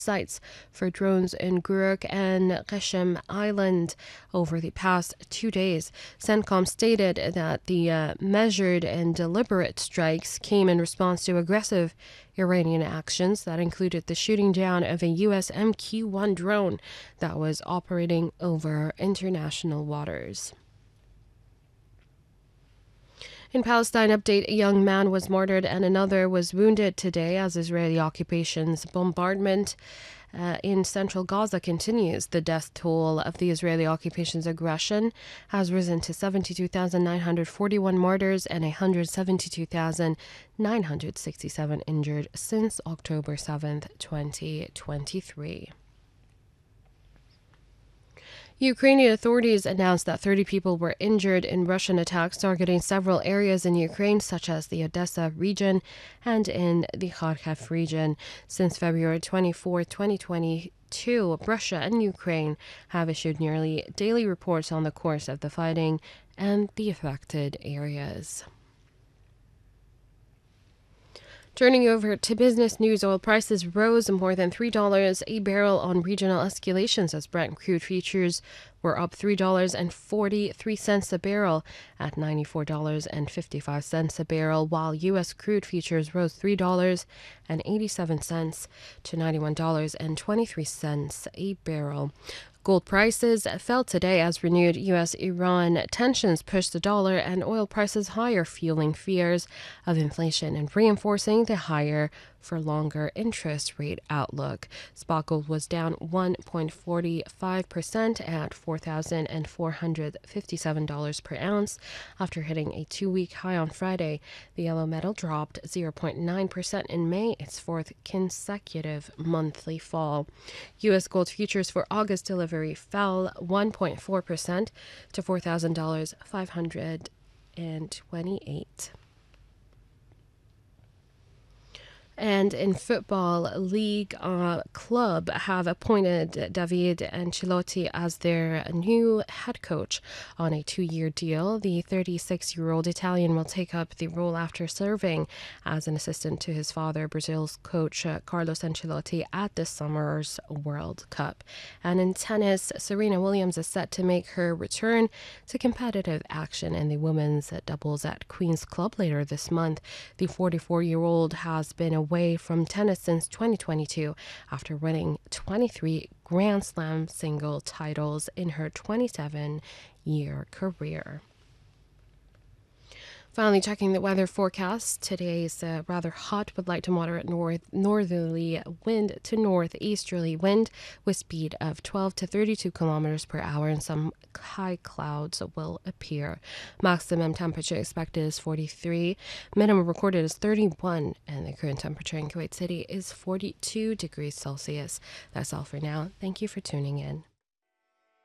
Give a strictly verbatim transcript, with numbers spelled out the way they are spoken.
sites for drones in Guruk and Qashem Island over the past two days. CENTCOM stated that the uh, measured and deliberate strikes came in response to aggressive Iranian actions that included the shooting down of a U S M Q one drone that was operating over international waters. In Palestine update, a young man was murdered and another was wounded today as Israeli occupation's bombardment uh, in central Gaza continues. The death toll of the Israeli occupation's aggression has risen to seventy-two thousand nine hundred forty-one murders and one hundred seventy-two thousand nine hundred sixty-seven injured since October seventh, twenty twenty-three. Ukrainian authorities announced that thirty people were injured in Russian attacks targeting several areas in Ukraine, such as the Odessa region and in the Kharkiv region. Since February twenty-fourth, twenty twenty-two, Russia and Ukraine have issued nearly daily reports on the course of the fighting and the affected areas. Turning over to business news, oil prices rose more than three dollars a barrel on regional escalations as Brent crude futures were up three dollars and forty-three cents a barrel at ninety-four dollars and fifty-five cents a barrel, while U S crude futures rose three dollars and eighty-seven cents to ninety-one dollars and twenty-three cents a barrel. Gold prices fell today as renewed U S Iran tensions pushed the dollar and oil prices higher, fueling fears of inflation and reinforcing the higher for longer interest rate outlook. Spot gold was down one point four five percent at four thousand four hundred fifty-seven dollars per ounce after hitting a two-week high on Friday. The yellow metal dropped zero point nine percent in May, its fourth consecutive monthly fall. U S gold futures for August delivery fell one point four percent to four thousand five hundred twenty-eight dollars. And in football, League uh, Club have appointed David Ancelotti as their new head coach on a two-year deal. The thirty-six-year-old Italian will take up the role after serving as an assistant to his father, Brazil's coach uh, Carlos Ancelotti, at this summer's World Cup. And in tennis, Serena Williams is set to make her return to competitive action in the women's doubles at Queen's Club later this month. The forty-four-year-old has been away from tennis since twenty twenty-two after winning twenty-three Grand Slam single titles in her twenty-seven-year career. Finally, checking the weather forecast. Today's uh, rather hot with light to moderate north northerly wind to northeasterly wind with speed of twelve to thirty-two kilometers per hour, and some high clouds will appear. Maximum temperature expected is forty-three. Minimum recorded is thirty-one, and the current temperature in Kuwait City is forty-two degrees Celsius. That's all for now. Thank you for tuning in.